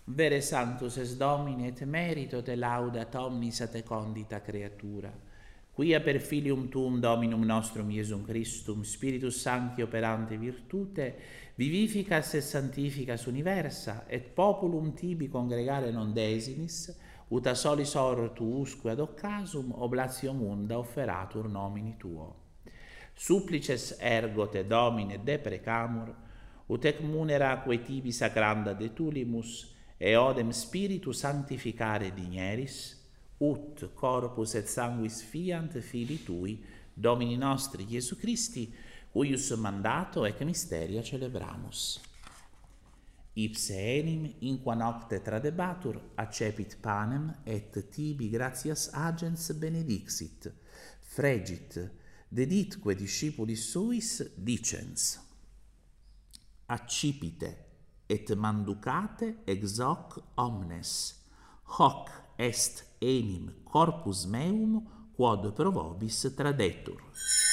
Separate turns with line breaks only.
Vere sanctus es Domine et merito te laudat omnis a te condita creatura. Quia per filium tuum Dominum nostrum Iesum Christum Spiritus Sancti operante virtute vivificas et sanctificas universa et populum tibi congregare non desinis ut a solis or tuusque ad occasum oblatio munda offeratur nomini tuo. Supplices ergo te Domine deprecamur ut ec munera quae tibi sacranda de tulimus e odem spiritu sanctificare digneris, ut corpus et sanguis fiant Filii Tui, Domini nostri Iesu Christi, cuius mandato ec mysteria celebramus. Ipse enim, in qua nocte tradebatur, accepit panem, et tibi gratias agens benedixit, fregit, deditque discipulis suis, dicens, accipite, et manducate ex hoc omnes, hoc est enim corpus meum quod pro vobis tradetur.